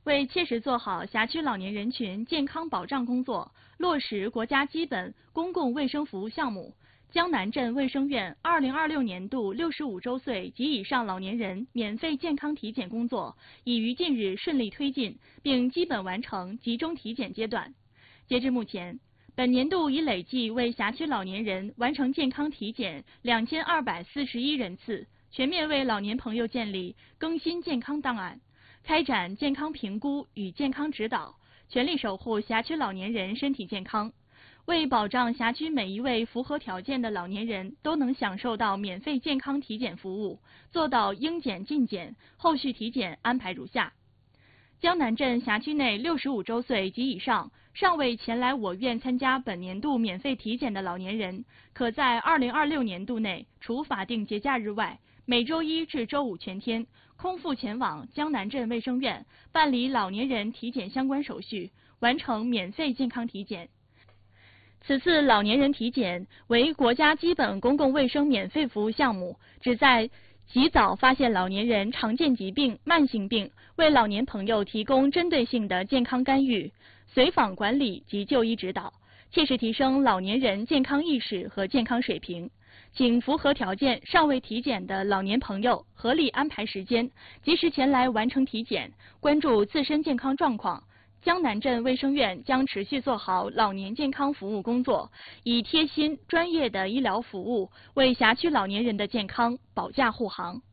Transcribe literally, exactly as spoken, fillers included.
为切实做好辖区老年人群健康保障工作，落实国家基本公共卫生服务项目，江南镇卫生院二零二六年度六十五周岁及以上老年人免费健康体检工作已于近日顺利推进，并基本完成集中体检阶段。截至目前，本年度已累计为辖区老年人完成健康体检两千二百四十一人次，全面为老年朋友建立更新健康档案，开展健康评估与健康指导，全力守护辖区老年人身体健康，为保障辖区每一位符合条件的老年人都能享受到免费健康体检服务，做到应检尽检。后续体检安排如下：江南镇辖区内六十五周岁及以上尚未前来我院参加本年度免费体检的老年人，可在二零二六年度内，除法定节假日外，每周一至周五全天空腹前往江南镇卫生院办理老年人体检相关手续，完成免费健康体检。此次老年人体检为国家基本公共卫生免费服务项目，旨在及早发现老年人常见疾病、慢性病，为老年朋友提供针对性的健康干预、随访管理及就医指导，切实提升老年人健康意识和健康水平。请符合条件尚未体检的老年朋友合理安排时间，及时前来完成体检，关注自身健康状况。江南镇卫生院将持续做好老年健康服务工作，以贴心专业的医疗服务为辖区老年人的健康保驾护航。